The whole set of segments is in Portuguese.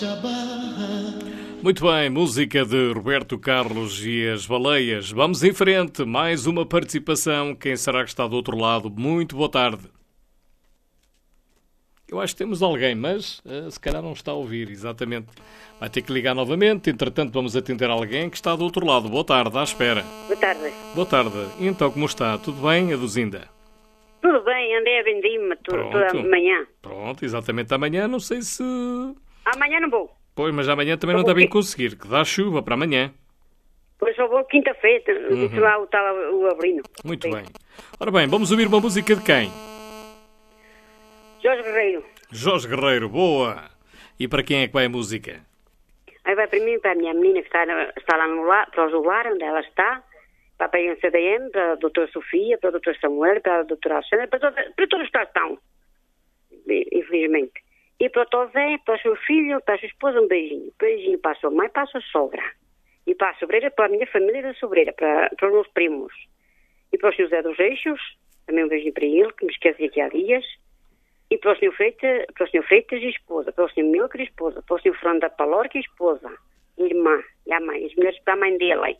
Muito bem, música de Roberto Carlos e as Baleias. Vamos em frente, mais uma participação. Quem será que está do outro lado? Muito boa tarde. Eu acho que temos alguém, mas se calhar não está a ouvir, exatamente. Vai ter que ligar novamente, entretanto vamos atender alguém que está do outro lado. Boa tarde, à espera. Boa tarde. Boa tarde. Então, como está? Tudo bem, Aduzinda? Tudo bem, andei a vender-me toda a manhã. Pronto, exatamente. Amanhã não sei se... Amanhã não vou. Pois, mas amanhã também não devem conseguir, que dá chuva para amanhã. Pois só vou quinta-feira, disse lá o Avelino. Muito bem. Ora bem, vamos ouvir uma música de quem? Jorge Guerreiro. Jorge Guerreiro, boa! E para quem é que vai a música? Aí vai para mim, para a minha menina que está lá no lar, para o lar, onde ela está, para a CDM, para a doutora Sofia, para o doutor Samuel, para a doutora Alexandra, para todos os que estão, infelizmente. E para o Tosé, para o seu filho, para a sua esposa, um beijinho. Beijinho para a sua mãe, para a sua sogra. E para a sobreira, para a minha família da sobreira, para os meus primos. E para o Sr. José dos Eixos, também um beijinho para ele, que me esqueci aqui há dias. E para o Sr. Freitas e esposa, para o Sr. Milker e esposa, para o Sr. Fernando da Palorca e esposa, irmã, e a mãe, as mulheres para a mãe dele.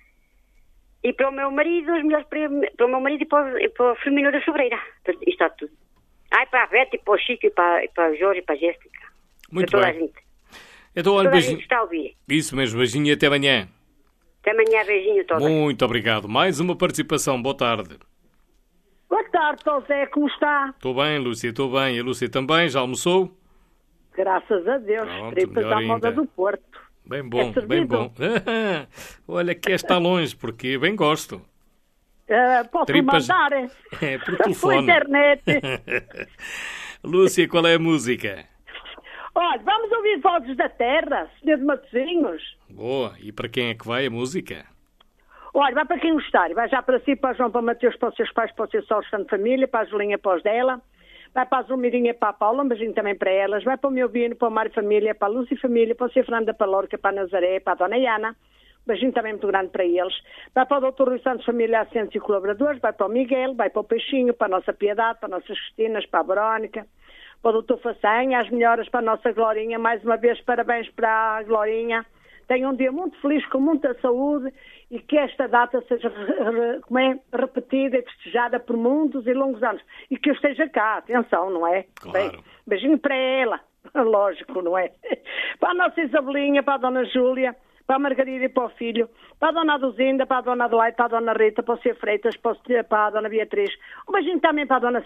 E para o meu marido, as mulheres para o meu marido e para o Firmino da Sobreira. Isto está tudo. Para a Vete, e para o Chico, e para o Jorge, e para a Jéssica. Muito para toda bem. A gente. Então, olha, toda beijinho. A gente está a ouvir. Isso mesmo, beijinho e até amanhã. Até amanhã, beijinho toda. Muito obrigado. Mais uma participação. Boa tarde. Boa tarde, José, como está? Estou bem, Lúcia, estou bem. E a Lúcia também, já almoçou? Graças a Deus, Pronto, tripas melhor à moda ainda. do Porto. Bem bom, É bem bom. Olha que está longe, porque bem gosto. Posso Tripas- mandar? É, por Pela telefone. internet. Lúcia, qual é a música? Olha, vamos ouvir Vozes da Terra, Senhor de Matosinhos. Boa. E para quem é que vai a música? Olha, vai para quem gostar. Vai já para si, para o João, para o Mateus, para os seus pais, para o seu Sócio de família, para a Julinha, para os dela. Vai para a Zulmirinha, para a Paula, um beijinho também para elas. Vai para o meu Bino, para o Mário Família, para a Lúcia Família, para o seu Fernando da Palorca, para a Nazaré, para a Dona Iana. Um beijinho também muito grande para eles. Vai para o Dr. Rui Santos Família, Assistentes e Colaboradores. Vai para o Miguel, vai para o Peixinho, para a nossa Piedade, para as nossas Cristinas, para a Verónica, para o Dr. Façanha, as melhoras para a nossa Glorinha. Mais uma vez, parabéns para a Glorinha. Tenha um dia muito feliz, com muita saúde e que esta data seja repetida e festejada por muitos e longos anos. E que eu esteja cá, atenção, não é? Claro. Bem, beijinho para ela, lógico, não é? Para a nossa Isabelinha, para a Dona Júlia, para a Margarida e para o filho, para a Dona Aduzinda, para a Dona Adelaide, para a Dona Rita, para o Sr. Freitas, para a Dona Beatriz. Um beijinho também para a Dona